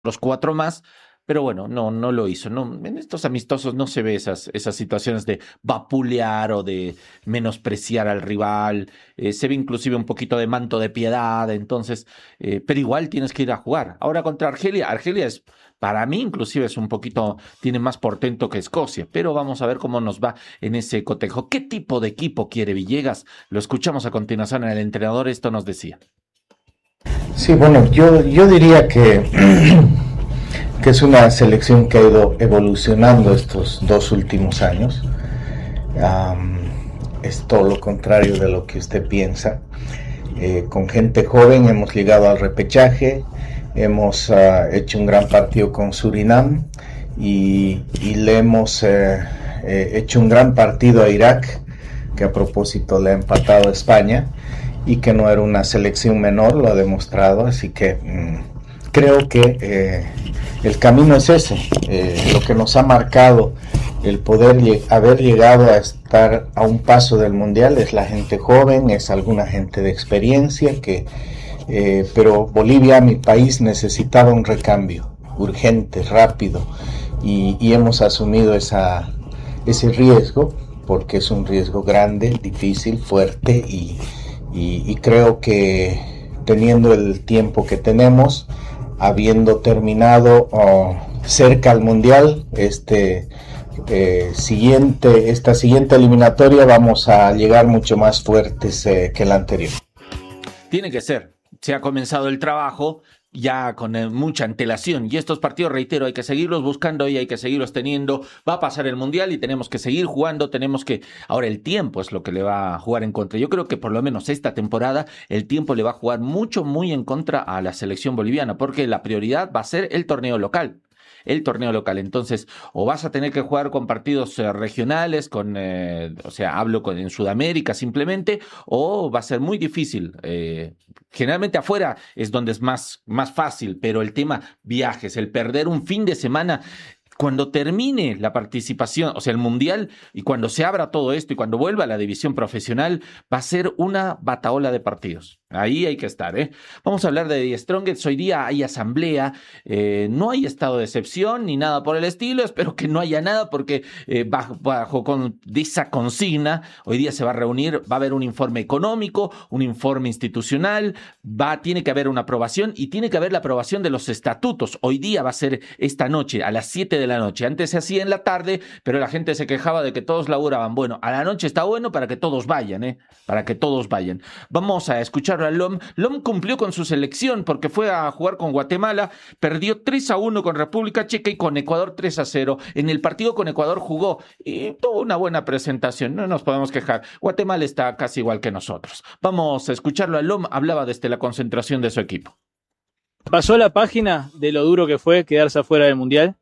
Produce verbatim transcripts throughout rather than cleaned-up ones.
los cuatro más, pero bueno, no, no lo hizo. No, en estos amistosos no se ve esas, esas situaciones de vapulear o de menospreciar al rival. Eh, se ve inclusive un poquito de manto de piedad, entonces, eh, pero igual tienes que ir a jugar. Ahora contra Argelia, Argelia es, para mí inclusive es un poquito, tiene más portento que Escocia, pero vamos a ver cómo nos va en ese cotejo. ¿Qué tipo de equipo quiere Villegas? Lo escuchamos a continuación en el entrenador, esto nos decía. Sí, bueno, yo, yo diría que, que es una selección que ha ido evolucionando estos dos últimos años. Um, es todo lo contrario de lo que usted piensa. Eh, con gente joven hemos llegado al repechaje, hemos uh, hecho un gran partido con Surinam y, y le hemos eh, eh, hecho un gran partido a Irak, que a propósito le ha empatado a España, y que no era una selección menor, lo ha demostrado, así que mmm, creo que eh, el camino es ese, eh, lo que nos ha marcado el poder lleg- haber llegado a estar a un paso del Mundial es la gente joven, es alguna gente de experiencia, que, eh, pero Bolivia, mi país, necesitaba un recambio urgente, rápido, y, y hemos asumido esa, ese riesgo, porque es un riesgo grande, difícil, fuerte, y Y, y creo que teniendo el tiempo que tenemos, habiendo terminado oh, cerca al Mundial, este eh, siguiente, esta siguiente eliminatoria vamos a llegar mucho más fuertes eh, que la anterior. Tiene que ser. Se ha comenzado el trabajo ya con eh, mucha antelación, y estos partidos, reitero, hay que seguirlos buscando y hay que seguirlos teniendo. Va a pasar el Mundial y tenemos que seguir jugando, tenemos que, ahora el tiempo es lo que le va a jugar en contra. Yo creo que por lo menos esta temporada el tiempo le va a jugar mucho, muy en contra a la selección boliviana, porque la prioridad va a ser el torneo local. El torneo local, entonces o vas a tener que jugar con partidos eh, regionales, con, eh, o sea, hablo con, en Sudamérica simplemente, o va a ser muy difícil. Eh, generalmente afuera es donde es más, más fácil, pero el tema viajes, el perder un fin de semana, cuando termine la participación, o sea, el Mundial, y cuando se abra todo esto y cuando vuelva a la división profesional, va a ser una batahola de partidos. Ahí hay que estar, ¿eh? Vamos a hablar de Die Strongest. Hoy día hay asamblea, eh, no hay estado de excepción ni nada por el estilo. Espero que no haya nada porque eh, bajo, bajo con esa consigna, hoy día se va a reunir, va a haber un informe económico, un informe institucional, va, tiene que haber una aprobación y tiene que haber la aprobación de los estatutos. Hoy día va a ser esta noche, a las siete de la noche. Antes se hacía en la tarde, pero la gente se quejaba de que todos laburaban. Bueno, a la noche está bueno para que todos vayan, ¿eh? Para que todos vayan. Vamos a escuchar a Lom. Lom cumplió con su selección porque fue a jugar con Guatemala, perdió tres a uno con República Checa y con Ecuador tres a cero. En el partido con Ecuador jugó y tuvo una buena presentación, no nos podemos quejar. Guatemala está casi igual que nosotros. Vamos a escucharlo a Lom, hablaba desde la concentración de su equipo. ¿Pasó la página de lo duro que fue quedarse afuera del Mundial?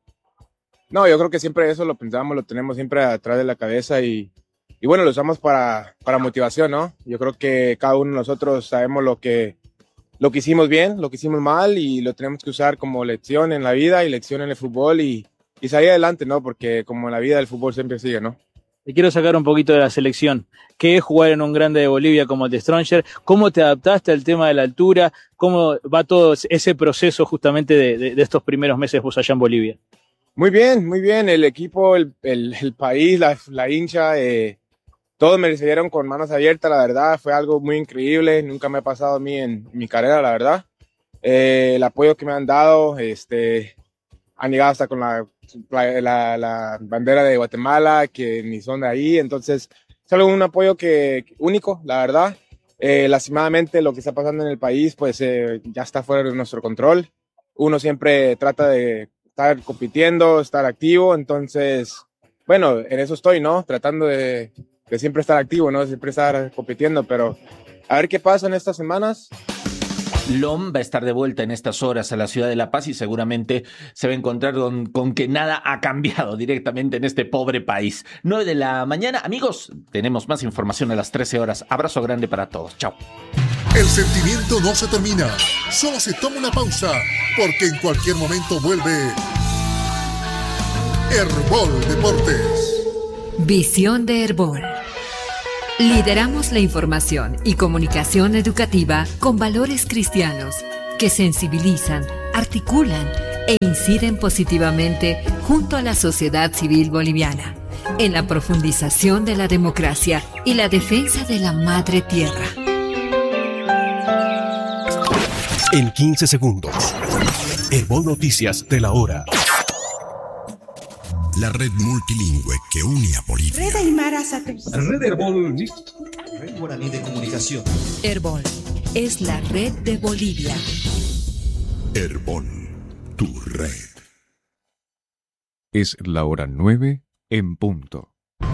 No, yo creo que siempre eso lo pensamos, lo tenemos siempre atrás de la cabeza y, y bueno, lo usamos para, para motivación, ¿no? Yo creo que cada uno de nosotros sabemos lo que, lo que hicimos bien, lo que hicimos mal y lo tenemos que usar como lección en la vida y lección en el fútbol y, y salir adelante, ¿no? Porque como en la vida el fútbol siempre sigue, ¿no? Te quiero sacar un poquito de la selección. ¿Qué es jugar en un grande de Bolivia como el de Strongest? ¿Cómo te adaptaste al tema de la altura? ¿Cómo va todo ese proceso justamente de, de, de estos primeros meses vos allá en Bolivia? Muy bien, muy bien. El equipo, el, el, el país, la, la hincha, eh, todos me recibieron con manos abiertas, la verdad. Fue algo muy increíble. Nunca me ha pasado a mí en, en mi carrera, la verdad. Eh, el apoyo que me han dado, este, han llegado hasta con la, la, la, la bandera de Guatemala, que ni son de ahí. Entonces, es algo, un apoyo que, único, la verdad. Eh, lastimadamente, lo que está pasando en el país, pues eh, ya está fuera de nuestro control. Uno siempre trata de estar compitiendo, estar activo, entonces, bueno, en eso estoy, ¿no? Tratando de, de siempre estar activo, ¿no? Siempre estar compitiendo, pero a ver qué pasa en estas semanas. Lom va a estar de vuelta en estas horas a la ciudad de La Paz y seguramente se va a encontrar con, con que nada ha cambiado directamente en este pobre país. nueve de la mañana, amigos, tenemos más información a las trece horas. Abrazo grande para todos. Chao. El sentimiento no se termina, solo se toma una pausa, porque en cualquier momento vuelve Herbol Deportes. Visión de Herbol. Lideramos la información y comunicación educativa con valores cristianos que sensibilizan, articulan e inciden positivamente junto a la sociedad civil boliviana en la profundización de la democracia y la defensa de la madre tierra. En quince segundos, Herbol Noticias de la hora. La red multilingüe que une a Bolivia. Red Aymara Satélite. Red Herbol. Red Guaraní de Comunicación. Herbol es la red de Bolivia. Herbol, tu red. Es la hora nueve en punto.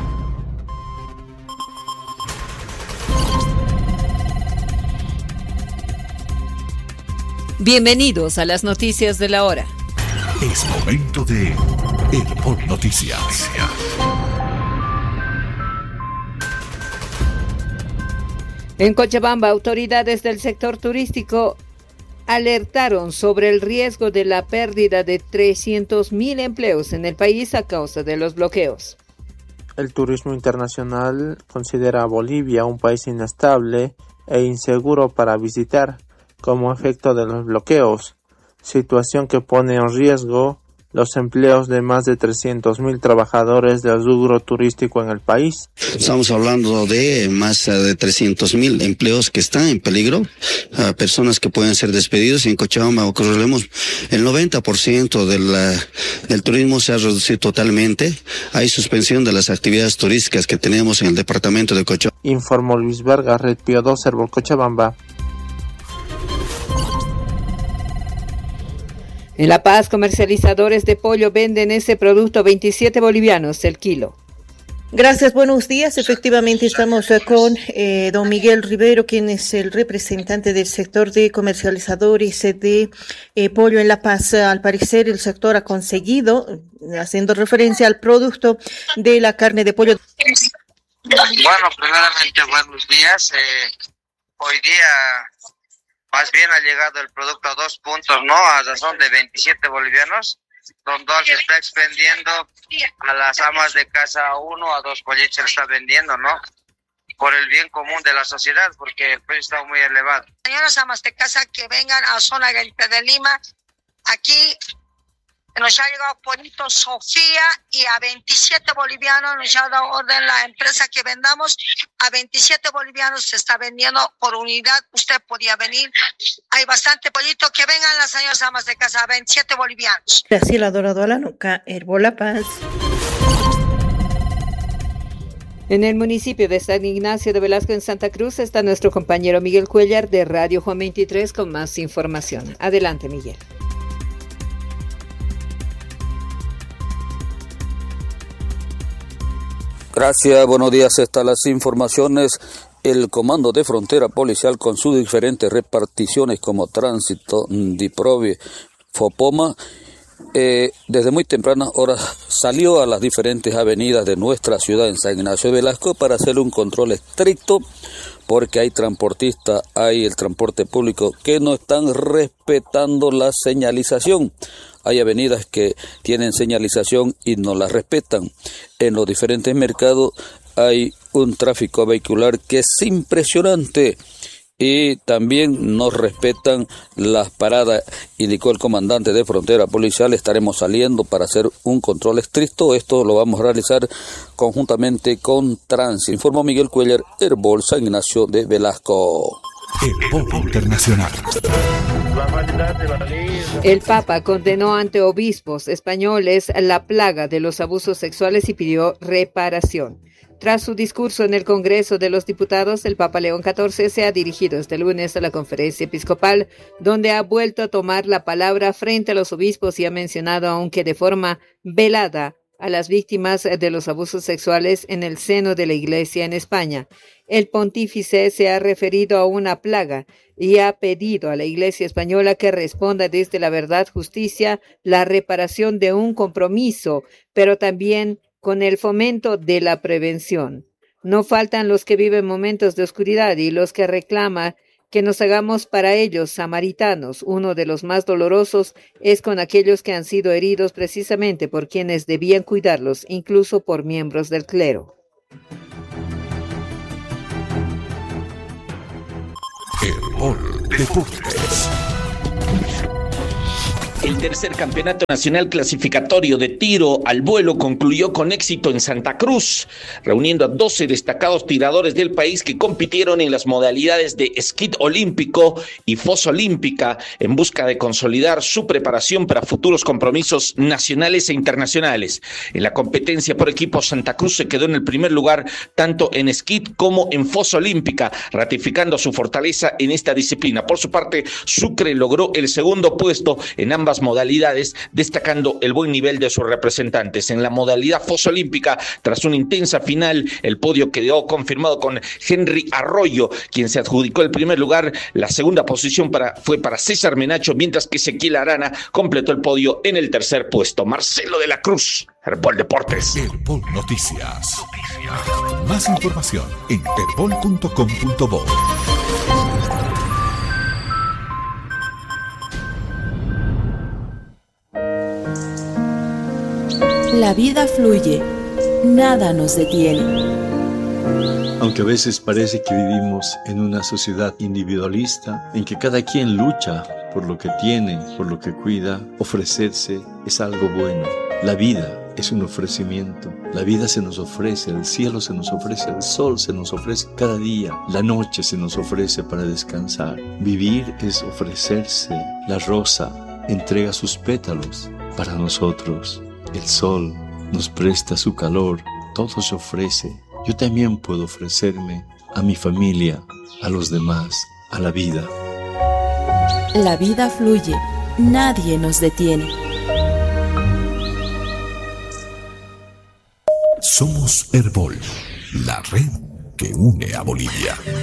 Bienvenidos a las noticias de la hora. Es momento de Herbol Noticias. En Cochabamba, autoridades del sector turístico alertaron sobre el riesgo de la pérdida de trescientos mil empleos en el país a causa de los bloqueos. El turismo internacional considera a Bolivia un país inestable e inseguro para visitar como efecto de los bloqueos, situación que pone en riesgo los empleos de más de trescientos mil trabajadores del rubro turístico en el país. Estamos hablando de más de trescientos mil empleos que están en peligro, uh, personas que pueden ser despedidos. En Cochabamba, recordemos, el noventa por ciento de la, del turismo se ha reducido totalmente. Hay suspensión de las actividades turísticas que tenemos en el departamento de Cochabamba. Informó Luis Vargas, Red Pío dos, Herbol Cochabamba. En La Paz, comercializadores de pollo venden ese producto veintisiete bolivianos el kilo. Gracias, buenos días. Efectivamente estamos con eh, don Miguel Rivero, quien es el representante del sector de comercializadores de eh, pollo en La Paz. Al parecer el sector ha conseguido, haciendo referencia al producto de la carne de pollo. Bueno, primeramente buenos días. Eh, hoy día más bien ha llegado el producto a dos puntos, ¿no? A razón de veintisiete bolivianos, donde se está expendiendo a las amas de casa a uno, a dos pollitos se le está vendiendo, ¿no? Por el bien común de la sociedad, porque el precio está muy elevado. Señoras amas de casa que vengan a zona Galita de Lima, aquí nos ha llegado pollito Sofía y a veintisiete bolivianos nos ha dado orden la empresa que vendamos. A veintisiete bolivianos se está vendiendo por unidad. Usted podía venir. Hay bastante pollito. Que vengan las señoras amas de casa a veintisiete bolivianos. Graciela Dorado a la nuca, Herbol La Paz. En el municipio de San Ignacio de Velasco, en Santa Cruz, está nuestro compañero Miguel Cuellar de Radio Juan veintitrés con más información. Adelante, Miguel. Gracias, buenos días. Estas las informaciones. El Comando de Frontera Policial, con sus diferentes reparticiones como Tránsito, Diprovi, Fopoma, eh, desde muy tempranas horas salió a las diferentes avenidas de nuestra ciudad en San Ignacio de Velasco para hacer un control estricto, porque hay transportistas, hay el transporte público que no están respetando la señalización. Hay avenidas que tienen señalización y no la respetan. En los diferentes mercados hay un tráfico vehicular que es impresionante y también no respetan las paradas, indicó el comandante de Frontera Policial. Estaremos saliendo para hacer un control estricto. Esto lo vamos a realizar conjuntamente con Trans. Informó Miguel Cuellar, Herbol San Ignacio de Velasco. Herbol Internacional. El Papa condenó ante obispos españoles la plaga de los abusos sexuales y pidió reparación. Tras su discurso en el Congreso de los Diputados, el Papa León catorce se ha dirigido este lunes a la conferencia episcopal, donde ha vuelto a tomar la palabra frente a los obispos y ha mencionado, aunque de forma velada, a las víctimas de los abusos sexuales en el seno de la Iglesia en España. El pontífice se ha referido a una plaga y ha pedido a la Iglesia española que responda desde la verdad, justicia, la reparación de un compromiso, pero también con el fomento de la prevención. No faltan los que viven momentos de oscuridad y los que reclaman que nos hagamos para ellos samaritanos. Uno de los más dolorosos es con aquellos que han sido heridos precisamente por quienes debían cuidarlos, incluso por miembros del clero. Herbol Deportes. El tercer campeonato nacional clasificatorio de tiro al vuelo concluyó con éxito en Santa Cruz, reuniendo a doce destacados tiradores del país que compitieron en las modalidades de esquí olímpico y fosa olímpica en busca de consolidar su preparación para futuros compromisos nacionales e internacionales. En la competencia por equipos, Santa Cruz se quedó en el primer lugar tanto en esquí como en fosa olímpica, ratificando su fortaleza en esta disciplina. Por su parte, Sucre logró el segundo puesto en ambas modalidades, destacando el buen nivel de sus representantes. En la modalidad fosa olímpica, tras una intensa final, el podio quedó confirmado con Henry Arroyo, quien se adjudicó el primer lugar. La segunda posición para, fue para César Menacho, mientras que Ezequiel Arana completó el podio en el tercer puesto. Marcelo de la Cruz, Herbol Deportes. Herbol Noticias. Noticias. Más información en herbol punto com punto bo. La vida fluye, nada nos detiene. Aunque a veces parece que vivimos en una sociedad individualista, en que cada quien lucha por lo que tiene, por lo que cuida, ofrecerse es algo bueno. La vida es un ofrecimiento. La vida se nos ofrece, el cielo se nos ofrece, el sol se nos ofrece cada día, la noche se nos ofrece para descansar. Vivir es ofrecerse. La rosa entrega sus pétalos para nosotros. El sol nos presta su calor, todo se ofrece. Yo también puedo ofrecerme a mi familia, a los demás, a la vida. La vida fluye, nadie nos detiene. Somos Herbol, la red que une a Bolivia.